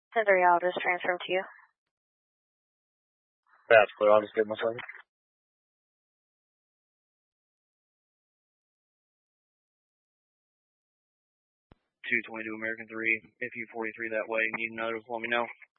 10-3, I'll just transfer him to you. That's clear. I'll just give him a second. 222 American 3, if you 43 that way, need another, let me know.